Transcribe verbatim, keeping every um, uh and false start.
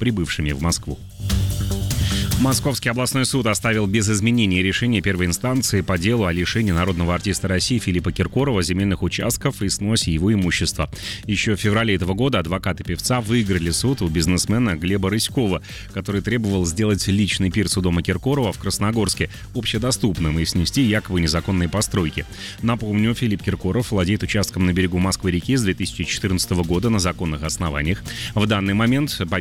прибывшими в Москву. Московский областной суд оставил без изменений решение первой инстанции по делу о лишении народного артиста России Филиппа Киркорова земельных участков и сносе его имущества. Еще в феврале этого года адвокаты певца выиграли суд у бизнесмена Глеба Рыськова, который требовал сделать личный пирс у дома Киркорова в Красногорске общедоступным и снести якобы незаконные постройки. Напомню, Филипп Киркоров владеет участком на берегу Москвы-реки с две тысячи четырнадцатого года на законных основаниях. В данный момент,